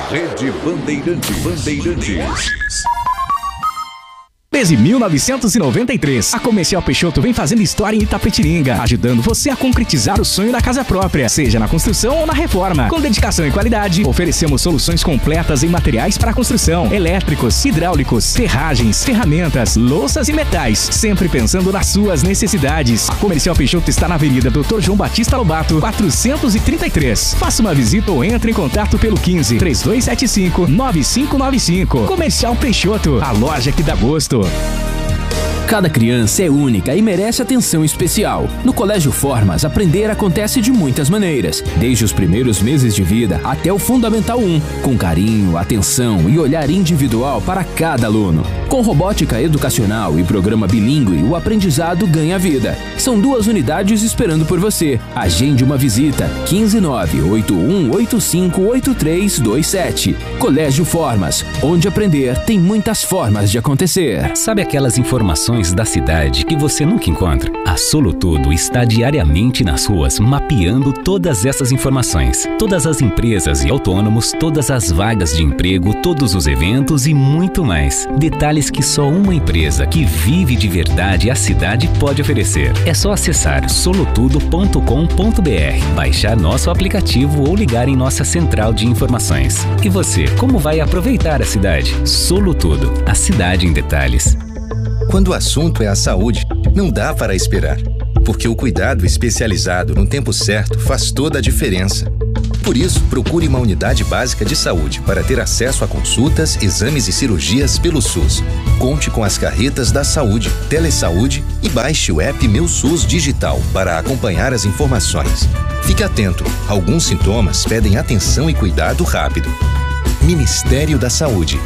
Rede Bandeirantes. Desde 1993, a Comercial Peixoto vem fazendo história em Itapetininga, ajudando você a concretizar o sonho da casa própria, seja na construção ou na reforma. Com dedicação e qualidade, oferecemos soluções completas em materiais para construção, elétricos, hidráulicos, ferragens, ferramentas, louças e metais, sempre pensando nas suas necessidades. A Comercial Peixoto está na Avenida Dr. João Batista Lobato, 433. Faça uma visita ou entre em contato pelo 15 3275 9595. Comercial Peixoto, a loja que dá gosto. Cada criança é única e merece atenção especial. No Colégio Formas, aprender acontece de muitas maneiras, desde os primeiros meses de vida até o Fundamental 1, com carinho, atenção e olhar individual para cada aluno. Com robótica educacional e programa bilíngue, o aprendizado ganha vida. São 2 unidades esperando por você. Agende uma visita. 159-8185-8327. Colégio Formas, onde aprender tem muitas formas de acontecer. Sabe aquelas informações da cidade que você nunca encontra? A Solutudo está diariamente nas ruas mapeando todas essas informações. Todas as empresas e autônomos, todas as vagas de emprego, todos os eventos e muito mais. Detalhes que só uma empresa que vive de verdade a cidade pode oferecer. É só acessar solutudo.com.br, baixar nosso aplicativo ou ligar em nossa central de informações. E você, como vai aproveitar a cidade? Solutudo, a cidade em detalhes. Quando o assunto é a saúde, não dá para esperar, porque o cuidado especializado no tempo certo faz toda a diferença. Por isso, procure uma unidade básica de saúde para ter acesso a consultas, exames e cirurgias pelo SUS. Conte com as carretas da saúde, Telesaúde e baixe o app Meu SUS Digital para acompanhar as informações. Fique atento, alguns sintomas pedem atenção e cuidado rápido. Ministério da Saúde.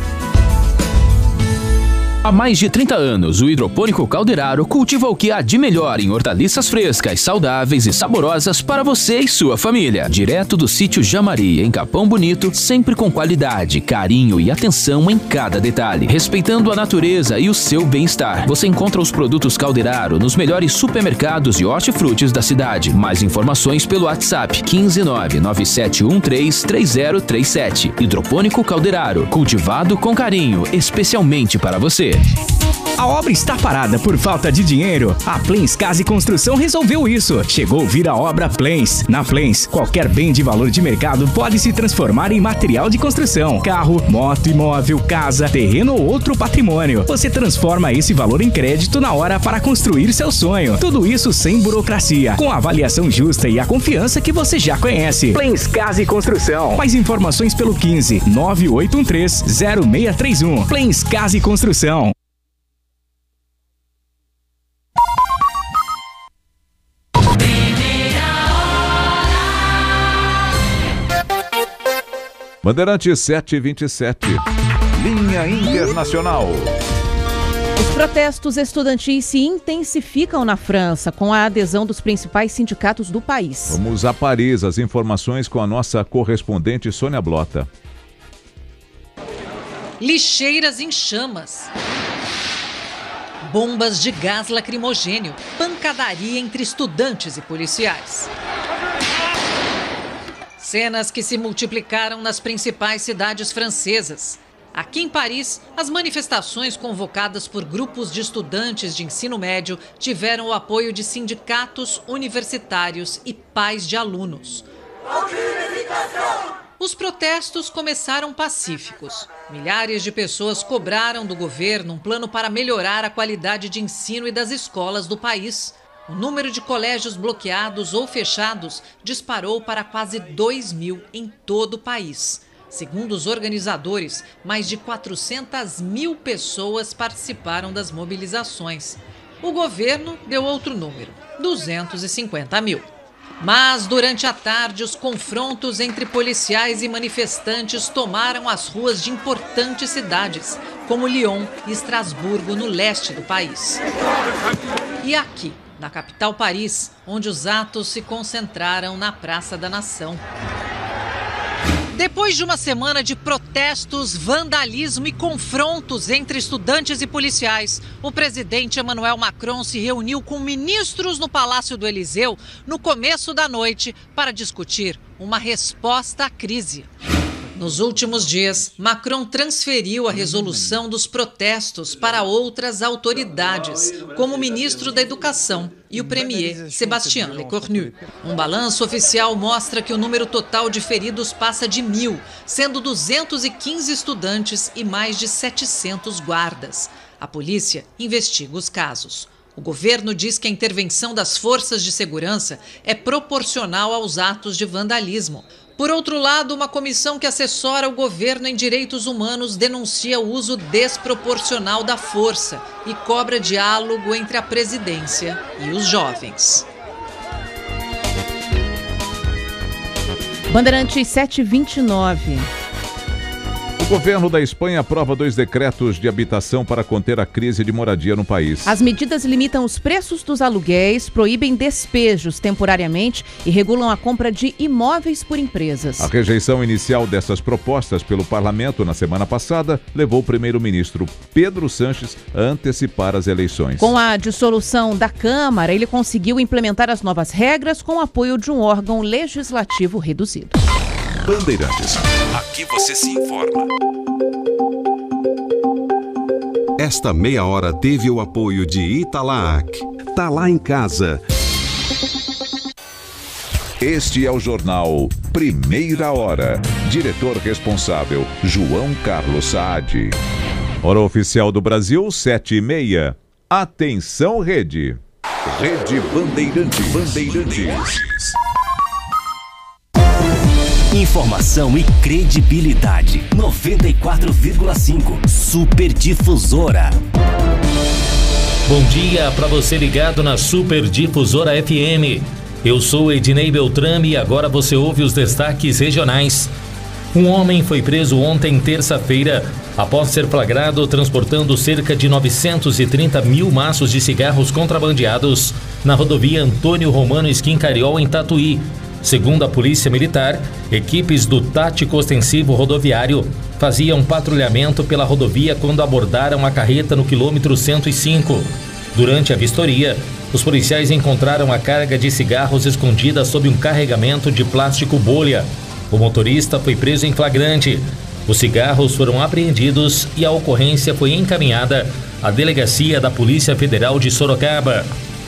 Há mais de 30 anos, o Hidropônico Calderaro cultiva o que há de melhor em hortaliças frescas, saudáveis e saborosas para você e sua família. Direto do sítio Jamari, em Capão Bonito, sempre com qualidade, carinho e atenção em cada detalhe, respeitando a natureza e o seu bem-estar. Você encontra os produtos Calderaro nos melhores supermercados e hortifrutis da cidade. Mais informações pelo WhatsApp 15997133037. Hidropônico Calderaro, cultivado com carinho, especialmente para você. A obra está parada por falta de dinheiro? A Plens Casa e Construção resolveu isso. Chegou vir a obra Plens. Na Plens, qualquer bem de valor de mercado pode se transformar em material de construção. Carro, moto, imóvel, casa, terreno ou outro patrimônio. Você transforma esse valor em crédito na hora para construir seu sonho. Tudo isso sem burocracia, com a avaliação justa e a confiança que você já conhece. Plens Casa e Construção. Mais informações pelo 15 9813 0631. Plens Casa e Construção. Bandeirantes 727. Linha Internacional. Os protestos estudantis se intensificam na França com a adesão dos principais sindicatos do país. Vamos a Paris, as informações com a nossa correspondente Sônia Blota. Lixeiras em chamas. Bombas de gás lacrimogênio. Pancadaria entre estudantes e policiais. Cenas que se multiplicaram nas principais cidades francesas. Aqui em Paris, as manifestações convocadas por grupos de estudantes de ensino médio tiveram o apoio de sindicatos universitários e pais de alunos. Os protestos começaram pacíficos. Milhares de pessoas cobraram do governo um plano para melhorar a qualidade de ensino e das escolas do país. O número de colégios bloqueados ou fechados disparou para quase 2.000 em todo o país. Segundo os organizadores, mais de 400.000 pessoas participaram das mobilizações. O governo deu outro número, 250.000. Mas, durante a tarde, os confrontos entre policiais e manifestantes tomaram as ruas de importantes cidades, como Lyon e Estrasburgo, no leste do país. E aqui, na capital Paris, onde os atos se concentraram na Praça da Nação. Depois de uma semana de protestos, vandalismo e confrontos entre estudantes e policiais, o presidente Emmanuel Macron se reuniu com ministros no Palácio do Elyseu no começo da noite para discutir uma resposta à crise. Nos últimos dias, Macron transferiu a resolução dos protestos para outras autoridades, como o ministro da Educação e o premier Sébastien Lecornu. Um balanço oficial mostra que o número total de feridos passa de 1.000, sendo 215 estudantes e mais de 700 guardas. A polícia investiga os casos. O governo diz que a intervenção das forças de segurança é proporcional aos atos de vandalismo. Por outro lado, uma comissão que assessora o governo em direitos humanos denuncia o uso desproporcional da força e cobra diálogo entre a presidência e os jovens. Bandeirantes 729. O governo da Espanha aprova 2 decretos de habitação para conter a crise de moradia no país. As medidas limitam os preços dos aluguéis, proíbem despejos temporariamente e regulam a compra de imóveis por empresas. A rejeição inicial dessas propostas pelo parlamento na semana passada levou o primeiro-ministro Pedro Sánchez a antecipar as eleições. Com a dissolução da Câmara, ele conseguiu implementar as novas regras com o apoio de um órgão legislativo reduzido. Bandeirantes. Aqui você se informa. Esta meia hora teve o apoio de Italac. Tá lá em casa. Este é o jornal Primeira Hora. Diretor responsável, João Carlos Saad. Hora oficial do Brasil, 7h30. Atenção, Rede. Rede Bandeirantes. Informação e credibilidade. 94,5. Superdifusora. Bom dia para você ligado na Superdifusora FM. Eu sou Ednei Beltrame e agora você ouve os destaques regionais. Um homem foi preso ontem, terça-feira, após ser flagrado transportando cerca de 930 mil maços de cigarros contrabandeados na rodovia Antônio Romano Esquincariol, em Tatuí. Segundo a Polícia Militar, equipes do Tático Ostensivo Rodoviário faziam patrulhamento pela rodovia quando abordaram a carreta no quilômetro 105. Durante a vistoria, os policiais encontraram a carga de cigarros escondida sob um carregamento de plástico bolha. O motorista foi preso em flagrante. Os cigarros foram apreendidos e a ocorrência foi encaminhada à Delegacia da Polícia Federal de Sorocaba.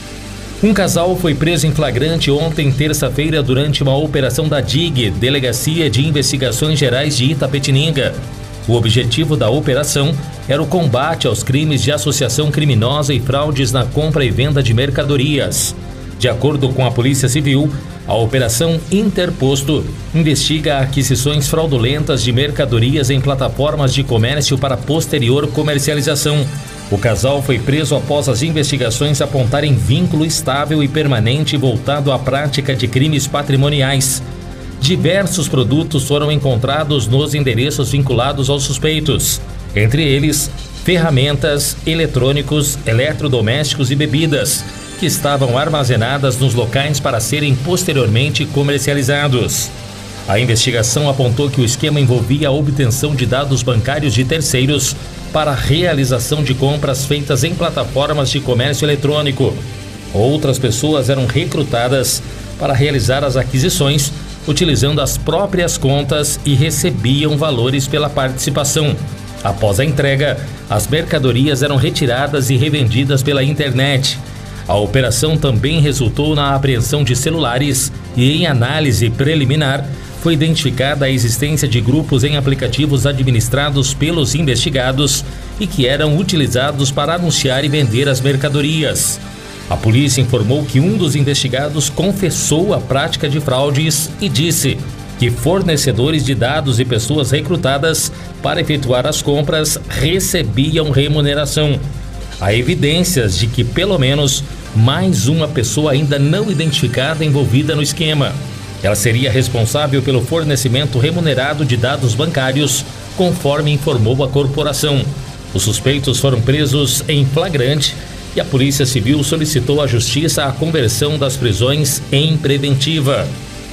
Um casal foi preso em flagrante ontem, terça-feira, durante uma operação da DIG, Delegacia de Investigações Gerais de Itapetininga. O objetivo da operação era o combate aos crimes de associação criminosa e fraudes na compra e venda de mercadorias. De acordo com a Polícia Civil, a Operação Interposto investiga aquisições fraudulentas de mercadorias em plataformas de comércio para posterior comercialização. O casal foi preso após as investigações apontarem vínculo estável e permanente voltado à prática de crimes patrimoniais. Diversos produtos foram encontrados nos endereços vinculados aos suspeitos, entre eles ferramentas, eletrônicos, eletrodomésticos e bebidas, que estavam armazenadas nos locais para serem posteriormente comercializados. A investigação apontou que o esquema envolvia a obtenção de dados bancários de terceiros para a realização de compras feitas em plataformas de comércio eletrônico. Outras pessoas eram recrutadas para realizar as aquisições utilizando as próprias contas e recebiam valores pela participação. Após a entrega, as mercadorias eram retiradas e revendidas pela internet. A operação também resultou na apreensão de celulares e, em análise preliminar, foi identificada a existência de grupos em aplicativos administrados pelos investigados e que eram utilizados para anunciar e vender as mercadorias. A polícia informou que um dos investigados confessou a prática de fraudes e disse que fornecedores de dados e pessoas recrutadas para efetuar as compras recebiam remuneração. Há evidências de que pelo menos mais uma pessoa ainda não identificada envolvida no esquema. Ela seria responsável pelo fornecimento remunerado de dados bancários, conforme informou a corporação. Os suspeitos foram presos em flagrante e a Polícia Civil solicitou à Justiça a conversão das prisões em preventiva.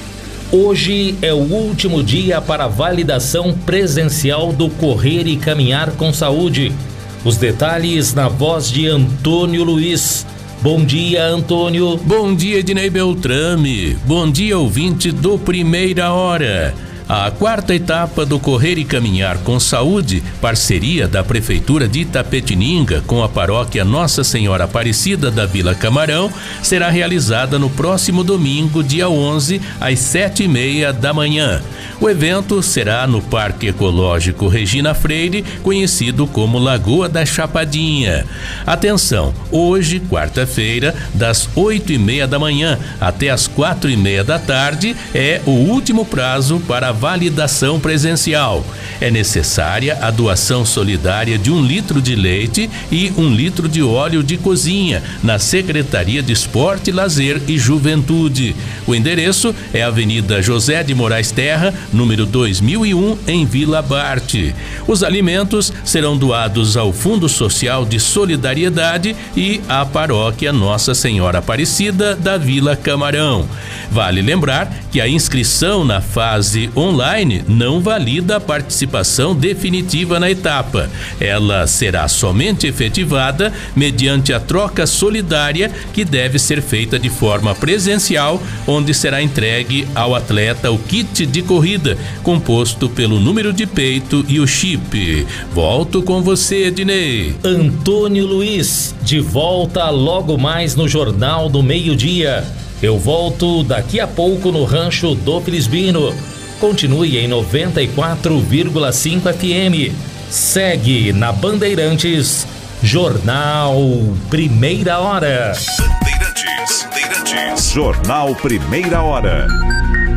Hoje é o último dia para a validação presencial do Correr e Caminhar com Saúde. Os detalhes na voz de Antônio Luiz. Bom dia, Antônio. Bom dia, Ednei Beltrame. Bom dia, ouvinte do Primeira Hora. A quarta etapa do Correr e Caminhar com Saúde, parceria da Prefeitura de Itapetininga com a paróquia Nossa Senhora Aparecida da Vila Camarão, será realizada no próximo domingo, dia 11, às 7h30 da manhã. O evento será no Parque Ecológico Regina Freire, conhecido como Lagoa da Chapadinha. Atenção, hoje, quarta-feira, das 8h30 da manhã até as 4h30 da tarde, é o último prazo para a validação presencial. É necessária a doação solidária de 1 litro de leite e 1 litro de óleo de cozinha na Secretaria de Esporte, Lazer e Juventude. O endereço é Avenida José de Moraes Terra, número 2001, em Vila Bart. Os alimentos serão doados ao Fundo Social de Solidariedade e à Paróquia Nossa Senhora Aparecida da Vila Camarão. Vale lembrar que a inscrição na fase online não valida a participação definitiva na etapa. Ela será somente efetivada mediante a troca solidária, que deve ser feita de forma presencial, onde será entregue ao atleta o kit de corrida, composto pelo número de peito e o chip. Volto com você, Ednei. Antônio Luiz, de volta logo mais no Jornal do Meio-Dia. Eu volto daqui a pouco no Rancho do Felisbino. Continue em 94,5 FM. Segue na Bandeirantes, Jornal Primeira Hora. Bandeirantes. Jornal Primeira Hora.